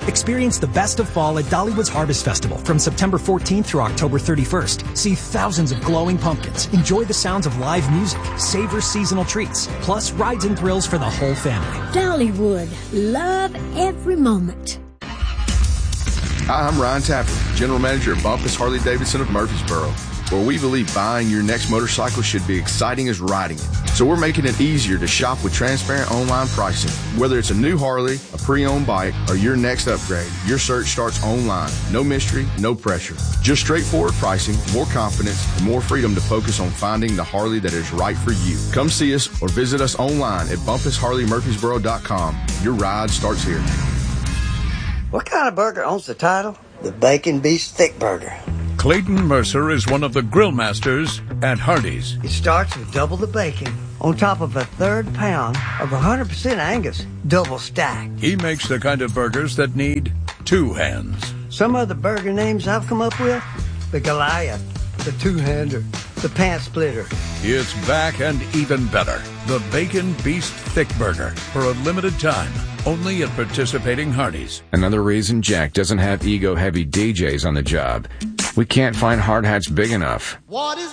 Experience the best of fall at Dollywood's Harvest Festival from September 14th through October 31st. See thousands of glowing pumpkins, enjoy the sounds of live music, savor seasonal treats, plus rides and thrills for the whole family. Dollywood, love every moment. Hi, I'm Ryan Tapper, General Manager of Bumpus Harley-Davidson of Murfreesboro, where we believe buying your next motorcycle should be exciting as riding it. So we're making it easier to shop with transparent online pricing. Whether it's a new Harley, a pre-owned bike, or your next upgrade, your search starts online. No mystery, no pressure. Just straightforward pricing, more confidence, and more freedom to focus on finding the Harley that is right for you. Come see us or visit us online at BumpusHarleyMurfreesboro.com. Your ride starts here. What kind of burger owns the title? The Bacon Beast Thick Burger. Clayton Mercer is one of the grill masters at Hardee's. It starts with double the bacon on top of a third pound of 100% Angus, double stacked. He makes the kind of burgers that need two hands. Some of the burger names I've come up with: the Goliath, the Two-Hander, the Pant Splitter. It's back and even better. The Bacon Beast Thick Burger for a limited time. Only at participating Hardee's. Another reason Jack doesn't have ego-heavy DJs on the job. We can't find hard hats big enough.